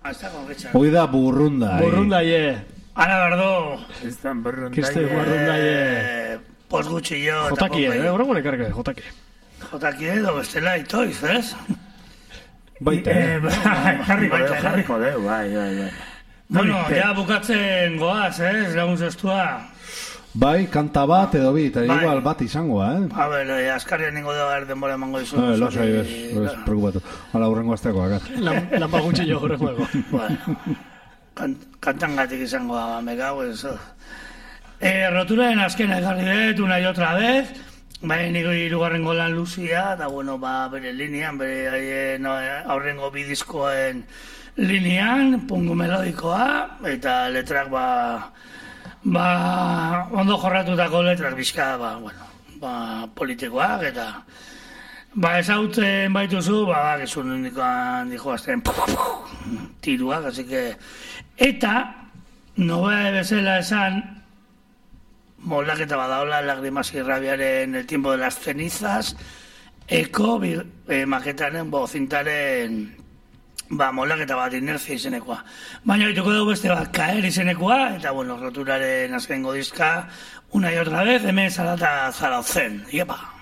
Hoi da burrundai. Burrundaie. Ara berdo. Estan burrundaie. Kiste burrundaie. Pos gutxillo. Jotakie, horrengo nekarke, jotakie. Jotakie edo bestela itoiz, ez? Baita, Jarriko deu, bai. Bueno, ja bukatzen goaz, ez, lagun zestua. Bai, kanta bat edo bi, eta igual bat izangoa, A ber, askarrian ningo da denbora emango dizu. Lasai, ez, preocupatu. Hala, urrengo azteko, akar. Lampa gutxillo horrengo. Bueno, kantangatik izangoa, megau, eso. Roturaren azkena egarri dut, una y otra vez, bai, niko irugarrengo lan luzia, da, bueno, bere linean, bere aurrengo bidizkoen linean, pungu melodikoa, eta letrak, ondo jorratutako letrak bizka, politikoak, eta ezagutzen baituzu, gizun nindikoan dijoazten tiruak, así que, eta, nobe bezala esan, moldaketa badaola, Lágrimas y rabiaren El tiempo de las cenizas, eko maketaren, zintaren, moldaketa bat inertzia izenekoa. Baina dituko dugu beste bat kaer izenekoa, eta bueno, Roturaren azkengo diska, una y otra vez, hemen Zarata Zarautzen. Iepa!